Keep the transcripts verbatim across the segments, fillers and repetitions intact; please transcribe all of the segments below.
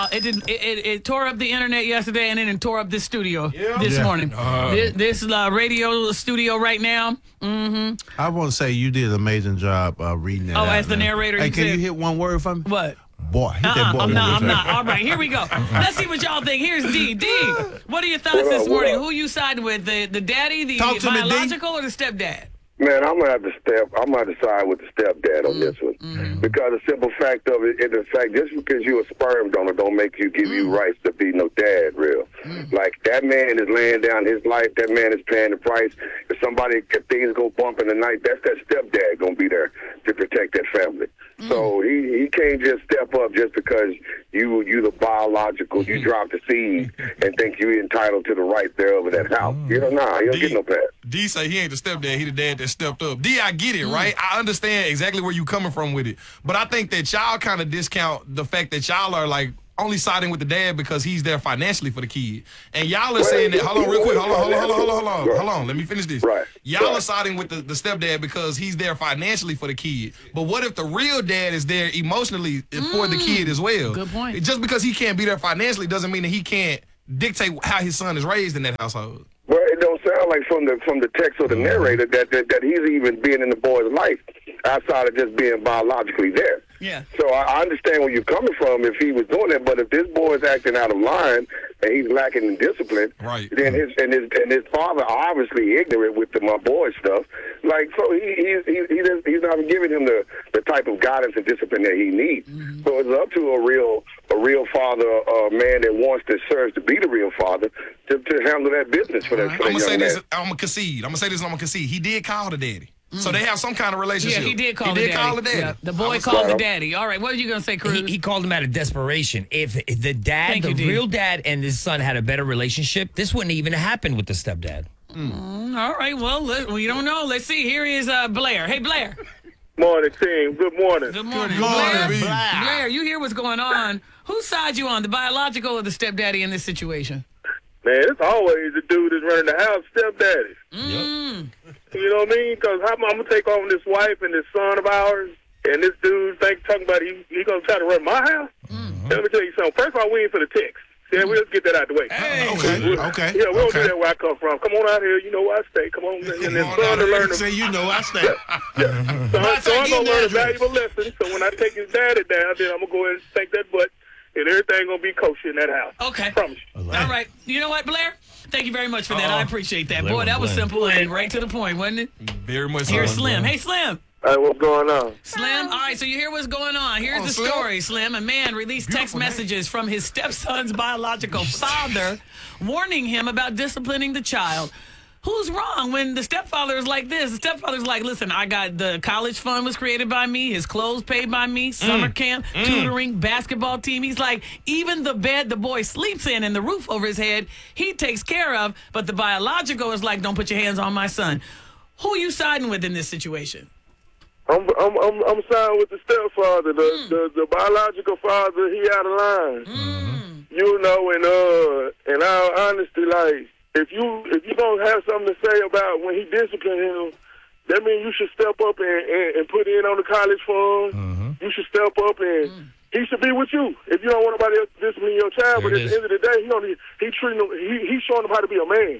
It didn't. It, it, it tore up the internet yesterday, and then it tore up this studio yeah. this yeah. morning. Uh, this this uh, radio studio right now. Mm-hmm. I want to say you did an amazing job uh, reading that. Oh, out, as the man. narrator, hey, you can said, you hit one word for me? What? Boy, hit uh-uh, that boy. I'm not. I'm not. All right, here we go. Let's see what y'all think. Here's D. D. What are your thoughts this morning? Who you siding with? The the daddy, the Talk to biological, me, or the stepdad? Man, I'm gonna have to step. I'm gonna have to side with the stepdad on mm, this one mm. because the simple fact of it is the fact just because you're a sperm donor don't make you give mm. you rights to be no dad. Real, mm. like that man is laying down his life. That man is paying the price. If somebody, if things go bump in the night, that's that stepdad gonna be there to protect that family. Mm. So he he can't just step up just because you you the biological. You drop the seed and think you're entitled to the right thereof in that house. Mm. You know, nah, he don't D, get no pass. D say he ain't the stepdad. He the dad that stepped up. D, I get it, mm. right? I understand exactly where you coming from with it. But I think that y'all kind of discount the fact that y'all are like only siding with the dad because he's there financially for the kid. And y'all are well, saying that, hold on real quick, hold on, hold on, hold on, hold on, hold on, hold on, let me finish this. Right. Y'all right. are siding with the, the stepdad because he's there financially for the kid. But what if the real dad is there emotionally mm. for the kid as well? Good point. Just because he can't be there financially doesn't mean that he can't dictate how his son is raised in that household. Well, it don't sound like from the from the text of the narrator that, that that he's even being in the boy's life outside of just being biologically there. Yeah. So I, I understand where you're coming from if he was doing that, but if this boy is acting out of line and he's lacking in discipline, right. then his and his and his father obviously ignorant with the my boy stuff. Like so, he he's he, he just, he's not giving him the, the type of guidance and discipline that he needs. Mm-hmm. So it's up to a real a real father, a man that wants to serve to be the real father to, to handle that business for that. Right. For I'm that gonna say young this. man. I'm gonna concede. I'm gonna say this. and I'm gonna concede. He did call the daddy. So they have some kind of relationship. Yeah, he did call he the did daddy. Call the daddy. Yeah, the boy called the daddy. All right, what are you going to say, Cruz? He, he called him out of desperation. If, if the dad, Thank the you, real dad, and his son had a better relationship, this wouldn't even have happened with the stepdad. Mm. Mm, all right, well, let, we don't know. Let's see. Here is uh, Blair. Hey, Blair. Morning, team. Good morning. Good morning. Good morning, Blair, Blair. Blair, you hear what's going on. Whose side you on, the biological or the stepdaddy in this situation? Man, it's always the dude that's running the house, stepdaddy. Mm. You know what I mean? Because I'm, I'm going to take on this wife and this son of ours, and this dude think talking about he he going to try to run my house? Mm-hmm. Let me tell you something. First of all, we ain't for the text. Yeah, we'll get that out the way. Hey. Okay, we'll, okay. Yeah, we don't okay. do that where I come from. Come on out here. You know where I stay. Come on. And then son to learn. Say you know I stay. Yeah. yeah. So, I, so I'm going to learn a valuable lesson. So when I take his daddy down, then I'm going to go ahead and take that butt, and everything going to be kosher in that house. Okay. I promise you. All right. You know what, Blair? Thank you very much for that. Uh-oh. I appreciate that. Blair Boy, that was Blair. simple and right to the point, wasn't it? Very much so. Here's Slim. Hey, Slim. Hey, what's going on? Slim, all right, so you hear what's going on. Here's Oh, the Slim. story, Slim. A man released text Beautiful name. messages from his stepson's biological father warning him about disciplining the child. Who's wrong when the stepfather is like this? The stepfather's like, listen, I got the college fund was created by me, his clothes paid by me, summer Mm. camp, Mm. tutoring, basketball team. He's like, even the bed the boy sleeps in and the roof over his head, he takes care of. But the biological is like, don't put your hands on my son. Who are you siding with in this situation? I'm I'm I'm, I'm siding with the stepfather, the, Mm. the the biological father. He out of line. Mm. You know, and uh, in all honesty, like if you if you don't have something to say about when he disciplined him, that means you should step up and, and, and put in on the college fund. Mm-hmm. You should step up and Mm. he should be with you. If you don't want nobody else to discipline your child, There but it at is. the end of the day, he only he treating him, he he's showing him how to be a man.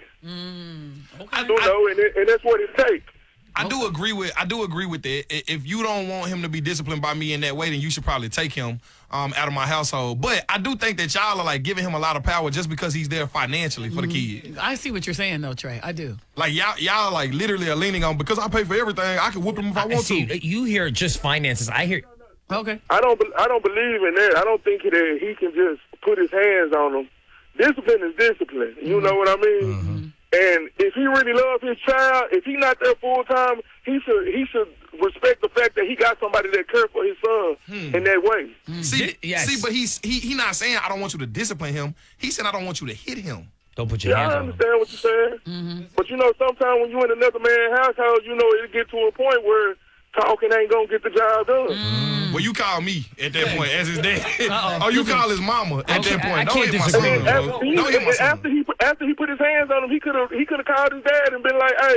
Mm. I, You I, know, and it, and that's what it takes. I do agree with I do agree with that. I- If you don't want him to be disciplined by me in that way, then you should probably take him um, out of my household. But I do think that y'all are like giving him a lot of power just because he's there financially for the kid. I see what you're saying, though, Trey. I do. Like y'all, y'all like literally are leaning on because I pay for everything. I can whoop him if I I want see, to. you hear just finances. I hear Okay. I don't be- I don't believe in that. I don't think that he can just put his hands on them. Discipline is discipline. You Mm-hmm. know what I mean? Mm-hmm. And if he really loves his child, if he not there full time, he should he should respect the fact that he got somebody that cares for his son Hmm. in that way. See, Yes. see, but he's he he not saying I don't want you to discipline him. He said I don't want you to hit him. don't put your Yeah, hands I on him. understand what you're saying. Mm-hmm. But you know, sometimes when you in another man's household, you know it get to a point where talking ain't gonna get the job done. Mm. Well, you call me at that point as his dad. Uh-oh. Or you call his mama at Okay, that I- point. I Don't can't hit my disagree. son. And after bro. he, Don't hit my and son. after he after he put his hands on him, he could have he could have called his dad and been like, "Hey,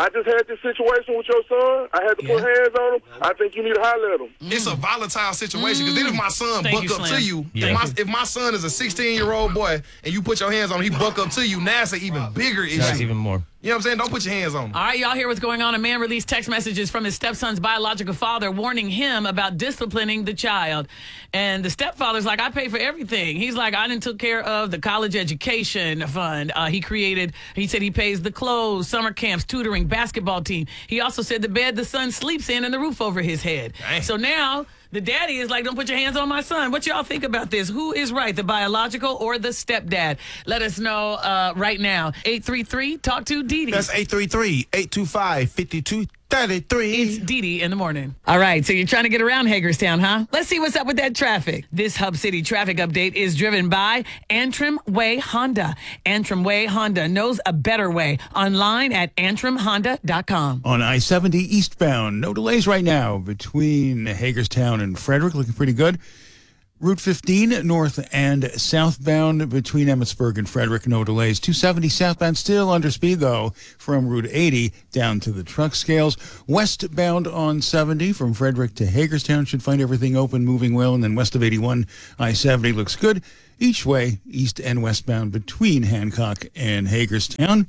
I just had this situation with your son. I had to put Yeah. hands on him. I think you need to holler at him. It's a volatile situation because then if my son Thank buck you, up Slim. to you, Yeah. if, my, if my son is a sixteen-year-old boy and you put your hands on him, he buck up to you, now it's an even bigger issue. That's even more. You know what I'm saying? Don't put your hands on him. All right, y'all hear what's going on. A man released text messages from his stepson's biological father warning him about disciplining the child. And the stepfather's like, I pay for everything. He's like, I didn't took care of the college education fund. Uh, he created, he said he pays the clothes, summer camps, tutoring, basketball team. He also said the bed the son sleeps in and the roof over his head. Dang. So now the daddy is like, don't put your hands on my son. What y'all think about this? Who is right, the biological or the stepdad? Let us know uh, right now. eight three three, talk to Dee Dee. That's eight three three, eight two five, five two three three. It's Dee Dee in the morning. All right, so you're trying to get around Hagerstown, huh? Let's see what's up with that traffic. This Hub City traffic update is driven by Antrim Way Honda. Antrim Way Honda knows a better way. Online at antrim honda dot com. On I seventy eastbound, no delays right now between Hagerstown and Frederick, looking pretty good. Route fifteen north and southbound between Emmitsburg and Frederick, no delays. two seventy southbound still under speed, though, from Route eighty down to the truck scales. Westbound on seventy from Frederick to Hagerstown should find everything open, moving well. And then west of eighty-one, I seventy looks good. Each way, east and westbound between Hancock and Hagerstown.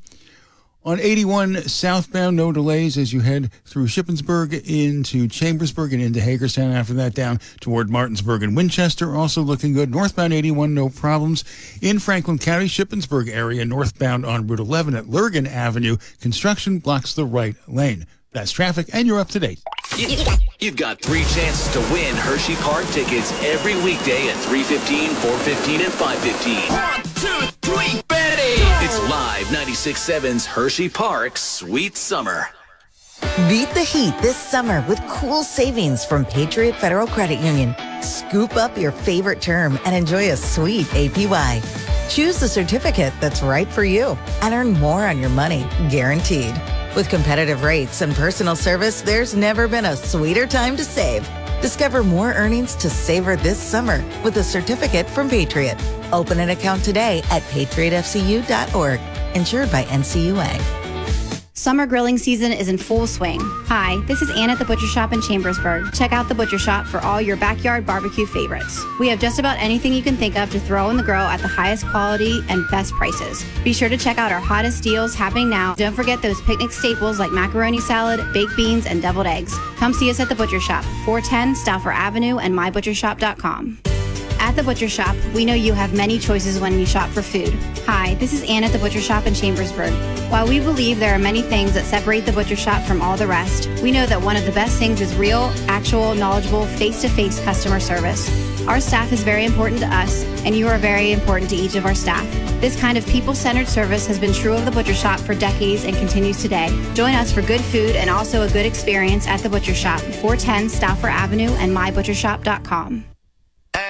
On eighty-one southbound, no delays as you head through Shippensburg into Chambersburg and into Hagerstown. After that, down toward Martinsburg and Winchester, also looking good. Northbound eighty-one, no problems. In Franklin County, Shippensburg area, northbound on Route eleven at Lurgan Avenue, construction blocks the right lane. That's traffic, and you're up to date. You've got three chances to win Hershey Park tickets every weekday at three fifteen, four fifteen, and five fifteen. One, two, three, Betty! It's live ninety-six point seven's Hershey Park Sweet Summer. Beat the heat this summer with cool savings from Patriot Federal Credit Union. Scoop up your favorite term and enjoy a sweet A P Y. Choose the certificate that's right for you and earn more on your money, guaranteed. With competitive rates and personal service, there's never been a sweeter time to save. Discover more earnings to savor this summer with a certificate from Patriot. Open an account today at patriot f c u dot org. Insured by N C U A. Summer grilling season is in full swing. Hi, this is Ann at the Butcher Shop in Chambersburg. Check out the Butcher Shop for all your backyard barbecue favorites. We have just about anything you can think of to throw in the grill at the highest quality and best prices. Be sure to check out our hottest deals happening now. Don't forget those picnic staples like macaroni salad, baked beans, and deviled eggs. Come see us at the Butcher Shop, four ten Stauffer Avenue and my butcher shop dot com. At the Butcher Shop, we know you have many choices when you shop for food. Hi, this is Ann at the Butcher Shop in Chambersburg. While we believe there are many things that separate the Butcher Shop from all the rest, we know that one of the best things is real, actual, knowledgeable, face-to-face customer service. Our staff is very important to us, and you are very important to each of our staff. This kind of people-centered service has been true of the Butcher Shop for decades and continues today. Join us for good food and also a good experience at the Butcher Shop, four ten Stauffer Avenue and my butcher shop dot com.